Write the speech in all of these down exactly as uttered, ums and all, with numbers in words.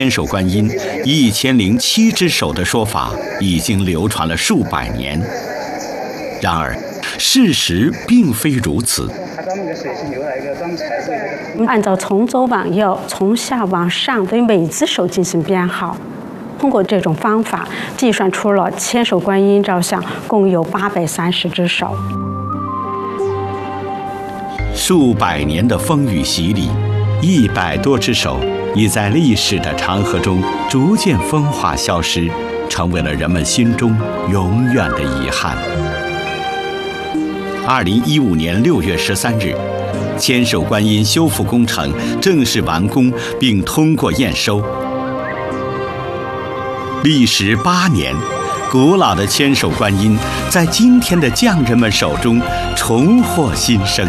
千手观音一千零七只手的说法已经流传了数百年，然而事实并非如此。 按照从左往右、从下往上对每只手进行编号，通过这种方法计算出了千手观音造像共有八百三十只手。 数百年的风雨洗礼，一百多只手已在历史的长河中逐渐风化消失，成为了人们心中永远的遗憾。二零一五年六月十三日，千手观音修复工程正式完工并通过验收。历时八年，古老的千手观音在今天的匠人们手中重获新生。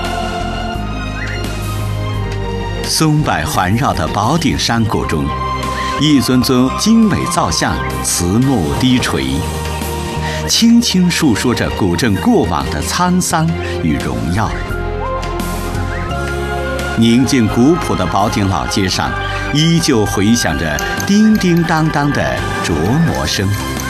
松柏环绕的宝顶山谷中，一尊尊精美造像慈目低垂，轻轻述说着古镇过往的沧桑与荣耀。宁静古朴的宝顶老街上，依旧回响着叮叮当当的琢磨声。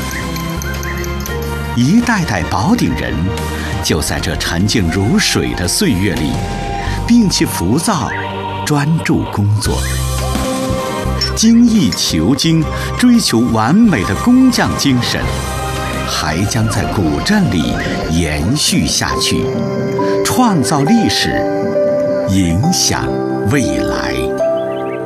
一代代宝顶人就在这沉静如水的岁月里，摒弃浮躁，专注工作，精益求精，追求完美的工匠精神，还将在古镇里延续下去，创造历史，影响未来。